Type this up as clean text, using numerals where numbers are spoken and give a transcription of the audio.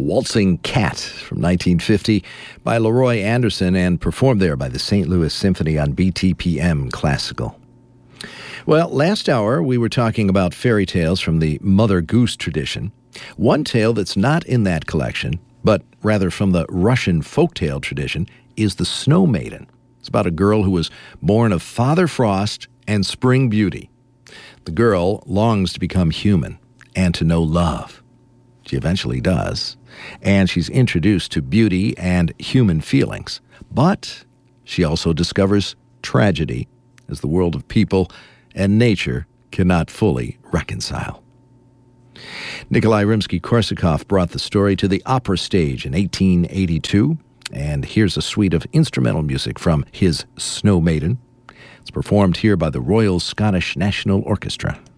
Waltzing Cat from 1950 by Leroy Anderson and performed there by the St. Louis Symphony on BTPM Classical. Well, last hour we were talking about fairy tales from the Mother Goose tradition. One tale that's not in that collection, but rather from the Russian folktale tradition, is the Snow Maiden. It's about a girl who was born of Father Frost and Spring Beauty. The girl longs to become human and to know love. She eventually does, and she's introduced to beauty and human feelings. But she also discovers tragedy, as the world of people and nature cannot fully reconcile. Nikolai Rimsky-Korsakov brought the story to the opera stage in 1882, and here's a suite of instrumental music from his Snow Maiden. It's performed here by the Royal Scottish National Orchestra.